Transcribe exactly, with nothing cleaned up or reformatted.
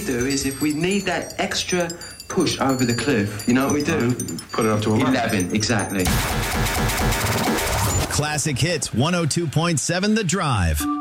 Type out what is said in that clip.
do is if we need that extra push over the cliff, you know what we do? Put it up to eleven. eleven, exactly. Classic Hits one oh two point seven The Drive.